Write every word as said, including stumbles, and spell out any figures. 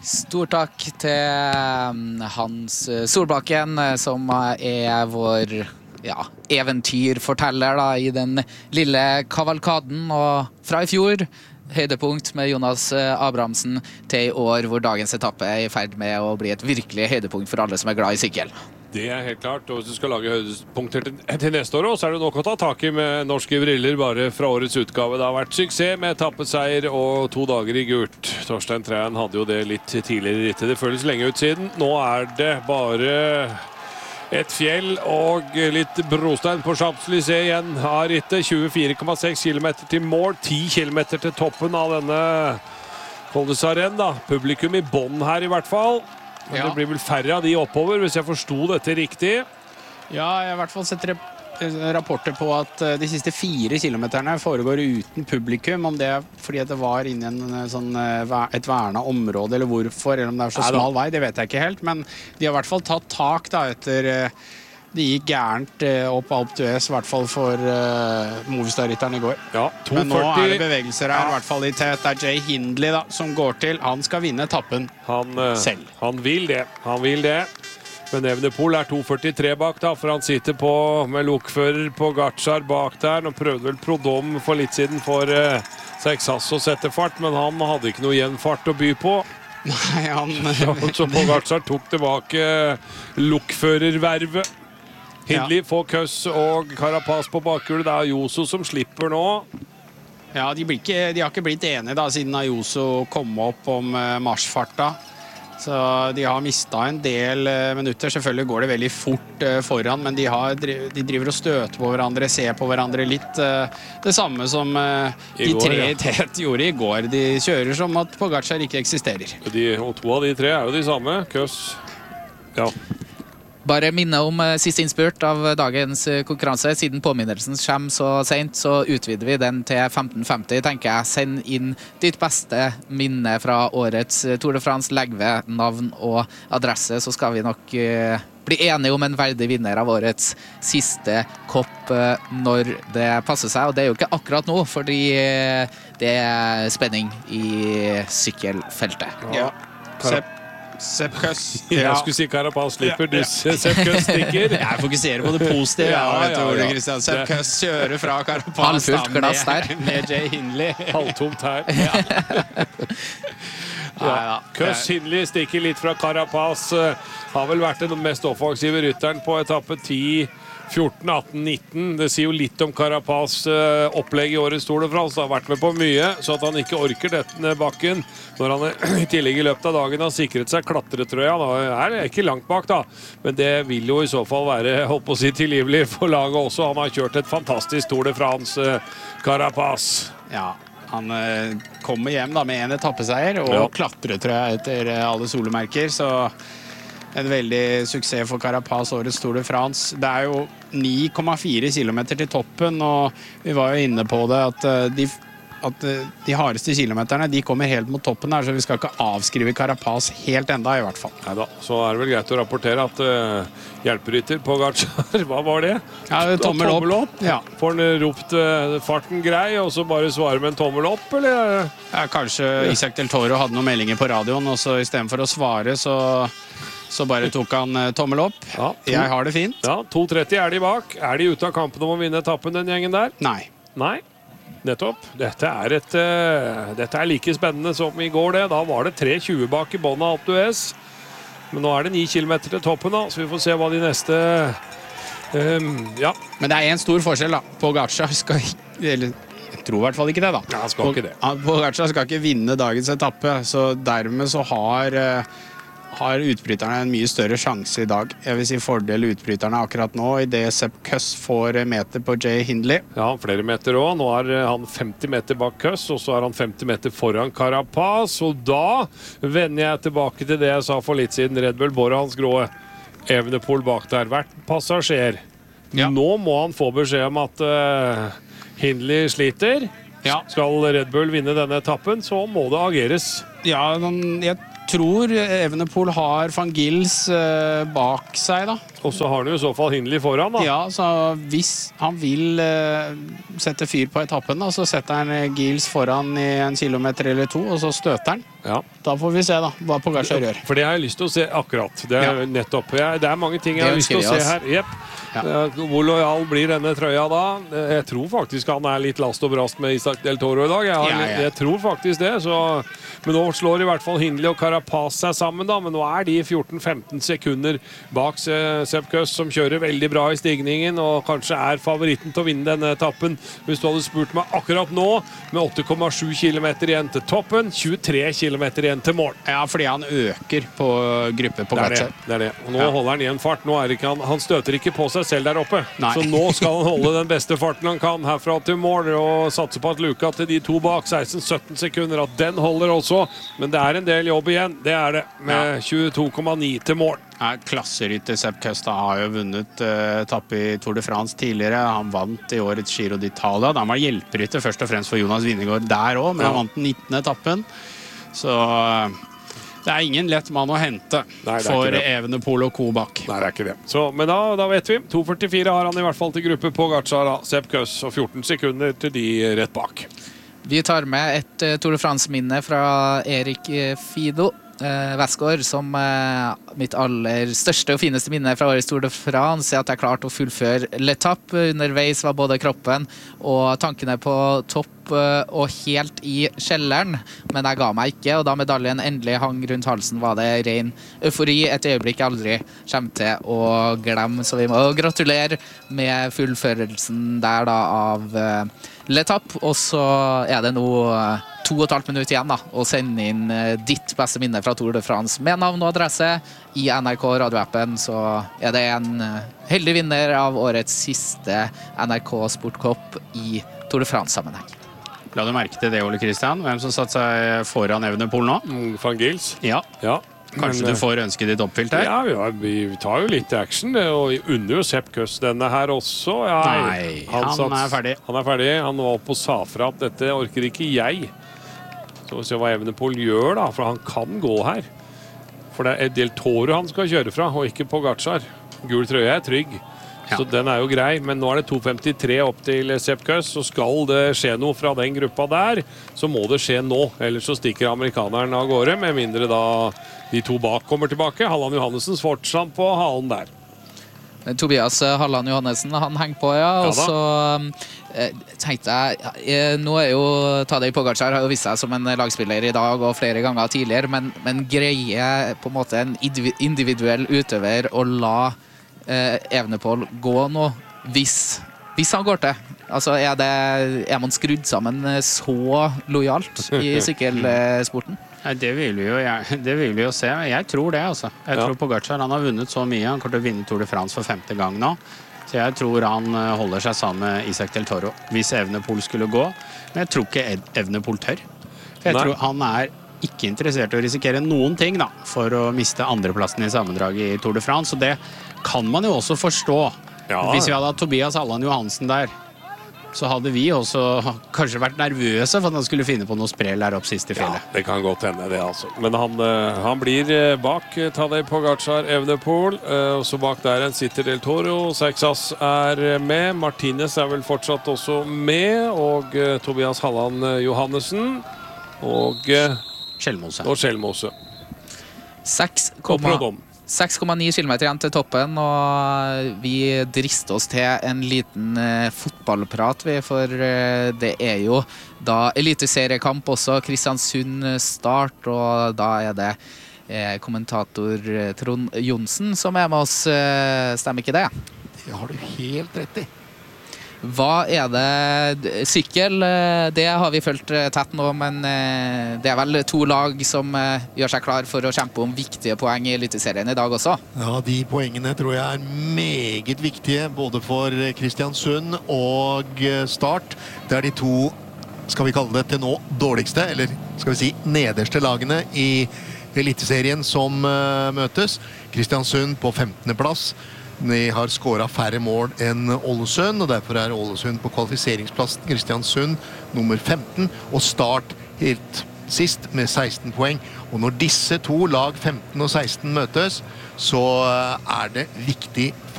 Stor takk til Hans Solbakken, som er vår ja, eventyrforteller da, i den lille kavalkaden, og fra i fjor høydepunkt med Jonas Abrahamsen til i år, hvor dagens etappe er i ferd med å bli et virkelig høydepunkt for alle som er glad i sykkel. Det er helt klart, og hvis du skal lage høydepunkter til, til neste år også, så er det nok å ta tak i med norske briller bare fra årets utgave. Det har vært suksess med etappeseier og to dager i gult. Torstein Træn hadde jo det litt tidligere i rittet. Det føles lenge ut siden. Nå er det bare et fjell og litt brostein på Champs-Élysées igjen av rittet. tjuefire komma seks kilometer til mål, ti kilometer til toppen av denne Col de Sarenne, da. Publikum i bånd her i hvert fall. Men ja. Det blir vel færre av de oppover, hvis jeg forstod dette riktig. Ja, jeg har i hvert fall sett rapporter på at de siste fire kilometerne foregår uten publikum. Om det er fordi det var inne i en, sånn, et vernet område, eller hvorfor, eller om det er så smal vei, det vet jeg ikke helt. Men de har i hvert fall tatt tak da, etter det gikk gærent opp Alpe d'Huez, i hvert fall for uh, Movistar-ritteren i går. Ja, to førti. Men nå er det bevegelser her, ja. I hvert fall i tett. Det er Jay Hindley da, som går til. Han skal vinne etappen han, uh, selv. Han vil det, han vil det. Men Evenepoel er to førtitre bak da, for han sitter på med lokfører på Gatchar bak der. Nå prøvde vel Prodom for litt siden for uh, Sexas å sette fart, men han hadde ikke noe igjen fart å by på. Nei, han... Så på Gatchar tok tilbake lokførervervet. Hindley får Køss og Carapaz på bakhjulet. Det er Ayuso som slipper nå. Ja, de, blir ikke, de har ikke blitt enige da, siden Ayuso kom opp om uh, marsfarta. Så de har mistet en del uh, minutter. Selvfølgelig går det veldig fort uh, foran, men de, har, de driver og støter på hverandre, ser på hverandre litt. Uh, det samme som uh, de går, tre i ja. Tet gjorde i går. De kjører som at Pogacar ikke eksisterer. De, og to av de tre er jo de samme. Køss, ja. Bare minne om uh, siste innspurt av dagens uh, konkurranse. Siden påminnelsen kommer så sent, så utvider vi den til femten femti, tenker jeg. Send inn ditt beste minne fra årets uh, Tour de France. Legg ved navn og adresse, så skal vi nok uh, bli enige om en verdig vinner av årets siste kopp uh, når det passer seg. Og det er jo ikke akkurat nå, fordi uh, det er spenning i sykkelfeltet. Ja, Sepp. Sepp Køss. Ja. Jeg skulle si Carapaz slipper, du ja. Sepp Køss stikker. Jeg fokuserer på det positive. Ja, ja, ja, ja. Christian. Sepp Køss kjører fra Carapaz. Halvfullt glass der. Med Jay Hindley. Halvtomt her. Ja. Ja. Køss Hindley stikker litt fra Carapaz. Har vel vært den mest offensive rytteren på etappe ti, fjorten, atten, nitten. Det sier jo litt om Carapaz opplegg i årets Tour de France. Han har vært med på mye, så at han ikke orker dette bakken. Når han i tillegg i løpet av dagen har sikret seg klatretrøya, da er det ikke langt bak da. Men det vil jo i så fall være, holdt på å si, tilgivelig for laget også. Han har kjørt et fantastisk Tour de France, Carapaz. Ja, han kommer hjem da med en etappeseier og ja. Klatretrøya etter alle solemerker, så... En veldig suksess for Carapaz årets Tour de France. Det er jo ni komma fire kilometer til toppen, og vi var jo inne på det at de, at de hardeste kilometerne de kommer helt mot toppen her, så vi skal ikke avskrive Carapaz helt enda i hvert fall. Neida, så er det vel greit å rapportere at uh, hjelperytter på Gatchar, hva var det? Ja, tommel opp. Tommel opp. Ja. Får han ropt uh, farten grei, og så bare svare med en tommel opp, eller? Ja, kanskje Isaac Del Toro hadde noen meldinger på radioen, og så i stedet for å svare, så... Så bare tok han uh, tommel opp. Ja, to, jeg har det fint. Ja, to tretti er de bak. Er de ute av kampen om å vinne etappen, den gjengen der? Nei. Nei, nettopp. Dette er, et, uh, dette er like spennende som i går det. Da var det tre tjue bak i båndet av Alpe d'Huez. Men nå er det ni kilometer til toppen da, så vi får se hva de neste... Um, ja. Men det er en stor forskjell da. Pogacar skal eller, jeg tror i hvert fall ikke det da. Ja, han skal ikke det. Pogacar skal ikke vinne dagens etappe, så dermed så har... Uh, har utbryterne en mye større sjanse i dag. Jeg vil si fordel utbryterne akkurat nå, i det Sepp Køss får meter på Jay Hindley. Ja, flere meter også. Nå er han femti meter bak Køss, og så er han femti meter foran Carapaz, og da vender jeg tilbake til det jeg sa for litt siden. Red Bull Bora hans grå Evenepoel bak der. Hvert passasjer. Ja. Nå må han få beskjed om at uh, Hindley sliter. Ja. Skal Red Bull vinne denne etappen, så må det ageres. Ja, jeg tror Evenepoel har Van Gils uh, bak seg da. Og så har han jo i så fall Hindley foran da. Ja, så hvis han vil uh, sette fyr på etappen, da, så setter han uh, Giles foran i en kilometer eller to, og så støter han. Ja. Da får vi se da, hva Pogačar gjør. For det har jeg lyst til å se akkurat. Det er Ja. nettopp. Jeg, det er mange ting jeg Det har lyst til å ønsker vi se oss. her. Jepp. Ja. Eh, Hvor lojal blir denne trøya da? Eh, Jeg tror faktisk han er litt last og brast med Isaac Del Toro i dag. Jeg, har, Ja, ja. jeg tror faktisk det. Så, men nå slår i hvert fall Hindley og Carapaz seg sammen da. Men nå er de fjorten femten sekunder bak Se- Sepp Kuss, som kjører veldig bra i stigningen og kanskje er favoritten til å vinne denne etappen. Hvis du hadde spurt meg akkurat nå, med åtte komma sju kilometer igjen til toppen, tjuetre kilometer igjen til mål. Ja, fordi han øker på gruppe Det er det. Pogačar. det, er det. Og nå Ja. holder han igjen fart. Nå er ikke han, han støter ikke på seg selv der oppe. Nei. Så nå skal han holde den beste farten han kan herfra til mål og satse på at luka til de to bak seksten sytten sekunder, at den holder også. Men det er en del jobb igjen. Det er det. Med tjueto komma ni til mål. Ja, klasserytter Sepp Kuss da har jo vunnet uh, etappe i Tour de France tidligere. Han vant i årets Giro d'Italia. Han var hjelperytter først og fremst for Jonas Vingegaard der også, men han Ja. vant den nittende etappen. Så uh, det er ingen lett mann å hente Nei, det er for ikke det. Evenepoel og co bak. Nei, det er ikke det. Så, men da, da vet vi. to førtifire har han i hvert fall til gruppe på Pogačar. Sepp Kuss og fjorten sekunder til de rett bak. Vi tar med et eh, Tour de France-minne fra Erik eh, Fido eh, Westgård, som eh, mitt aller største og fineste minne fra årets Tour de France er at jeg klarte å fullføre l'etappe. Underveis var både kroppen og tankene på topp eh, og helt i kjelleren, men jeg ga meg ikke, og da medaljen endelig hang rundt halsen, var det ren eufori, et øyeblikk jeg aldri kommer til å glemme, så vi må gratulere med fullførelsen der da av eh, l'etappe, og så er det nå eh, to og et halvt minutt igjen da, å sende inn eh, ditt beste minne fra Tour de France med navn og adresse i N R K radioappen, så er det en eh, heldig vinner av årets siste N R K Sportcup i Tour de France-sammenheng. La du merke til det, Ole Kristian? Hvem som satt seg foran Evenepoel nå? Mm, Van Gils. Ja, Ja. kanskje Men, du får ønsket ditt oppfylt her? Ja, ja, vi tar jo litt action, og vi unner jo Sepp Kuss denne her også. Ja, Nei, han er ferdig. Han er ferdig. Han var oppe og sa fra at dette orker ikke jeg. Så vi ser hva Evenepoel gjør da, for han kan gå her. For det er Del Toro han skal kjøre fra, og ikke Pogačar. Gul trøye er trygg. Ja. Så den er jo grei, men nå er det to femtitre opp til Sepp Kuss, så skal det skje noe fra den gruppa der, så må det skje nå, ellers så stikker amerikaneren av gårde, med mindre da de to bak kommer tilbake. Halland Johannessen fortsatt på halen der. Tobias eh, Halland Johannessen, han henger på, ja, Ja og da. så eh, tenkte jeg, eh, nå er jo Tadej Pogačar har jo vist seg som en lagspiller i dag og flere ganger tidligere, men, men greier på en måte en indivi- individuell utøver å la eh, Evenepoel gå nå, hvis, hvis han går til. Altså, er, det, er man skrudd sammen eh, så lojalt i sykkelsporten? Nei, det vil vi jo, jeg, det vil vi jo se. Jeg tror det, altså. Jeg Ja. tror Pogačar, han har vunnet så mye. Han kommer til å vinne Tour de France for femte gang nå. Så jeg tror han eh, holder seg sammen med Isaac Del Toro, hvis Evenepoel skulle gå. Men jeg tror ikke Ed- Evenepoel tør. For jeg Nei. tror han er ikke interessert i å risikere noen ting da, for å miste andreplassen i sammendraget i Tour de France. Og det kan man jo også forstå. Ja. Hvis vi hadde hatt Tobias Halland Johansen der, så hadde vi også kanskje vært nervøse for at han skulle finne på noe sprell der opp sist i Ja, fjellet. det kan godt hende det, altså. Men han, eh, han blir eh, bak eh, Tadej Pogačar, Evenepoel, eh, og så bak der en sitter Del Toro. Seixas er eh, med, Martinez er vel fortsatt også med, og eh, Tobias Halland eh, Johannessen, og, eh, Skjelmose. og Skjelmose. seks Og Prodom. seks komma ni kilometer igjen til toppen, og vi drister oss til en liten eh, fotballprat, vi, for eh, det er jo da eliteseriekamp også, Kristiansund Start, og da er det eh, kommentator eh, Trond Johnsen som er med oss, eh, stemmer ikke det? Det har du helt rett i. Hva er det? Sykkel, eh, det har vi følt eh, tett nå, men eh, det er vel to lag som eh, gjør seg klar for å kjempe om viktige poeng i eliteserien i dag også. Ja, de poengene tror jeg er meget viktige, både for Kristiansund og Start. Det er de to, skal vi kalle det til nå, dårligste, eller skal vi si nederste lagene i eliteserien som uh, møtes. Kristiansund på femtende plass. De har skåret færre mål enn Ålesund, og derfor er Ålesund på kvalifiseringsplassen. Kristiansund nummer femten, og Start helt sist med seksten poeng. Og når disse to lag femten og seksten møtes, så er det viktig for